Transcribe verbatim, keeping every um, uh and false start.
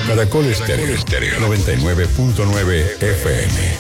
Caracol Estéreo, noventa y nueve punto nueve F M.